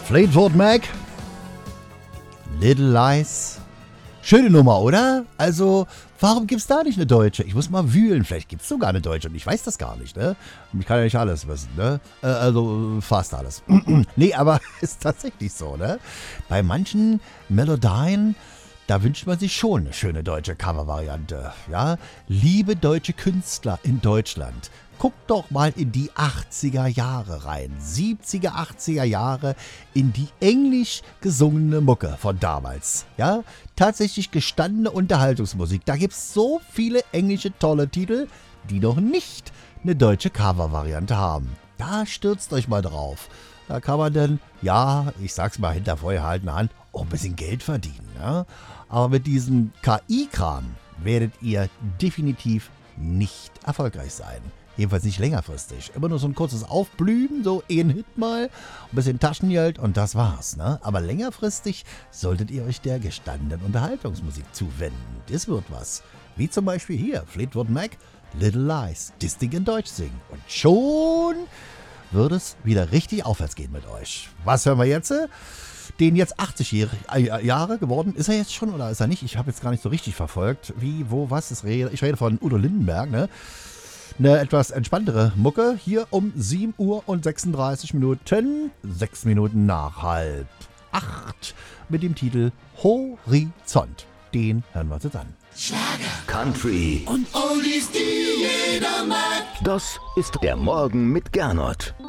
Fleetwood Mac, Little Lies. Schöne Nummer, oder? Also, warum gibt's da nicht eine deutsche? Ich muss mal wühlen, vielleicht gibt's sogar eine deutsche und ich weiß das gar nicht, ne? Ich kann ja nicht alles wissen, ne? Also, fast alles. Nee, aber ist tatsächlich so, ne? Bei manchen Melodien, da wünscht man sich schon eine schöne deutsche Covervariante, ja? Liebe deutsche Künstler in Deutschland, guckt doch mal in die 80er Jahre rein, 70er, 80er Jahre, in die englisch gesungene Mucke von damals, ja? Tatsächlich gestandene Unterhaltungsmusik. Da gibt's so viele englische tolle Titel, die noch nicht eine deutsche Covervariante haben. Da stürzt euch mal drauf. Da kann man dann, ja, ich sag's mal hinter vorgehaltener Hand, auch ein bisschen Geld verdienen, ja? Aber mit diesem KI-Kram werdet ihr definitiv nicht erfolgreich sein. Jedenfalls nicht längerfristig. Immer nur so ein kurzes Aufblühen, so ein Hit mal, ein bisschen Taschengeld und das war's, ne? Aber längerfristig solltet ihr euch der gestandenen Unterhaltungsmusik zuwenden. Das wird was. Wie zum Beispiel hier, Fleetwood Mac, Little Lies, das Ding in Deutsch singen. Und schon wird es wieder richtig aufwärts gehen mit euch. Was hören wir jetzt? Den jetzt 80 Jahre geworden. Ist er jetzt schon oder ist er nicht? Ich habe jetzt gar nicht so richtig verfolgt. Wie, wo, was? Ich rede von Udo Lindenberg, ne? Eine etwas entspanntere Mucke. Hier um 7 Uhr und 36 Minuten. 6 Minuten nach 7:30. Mit dem Titel Horizont. Den hören wir uns jetzt an. Schlager, Country und Oldies, die jeder mag. Das ist der Morgen mit Gernot.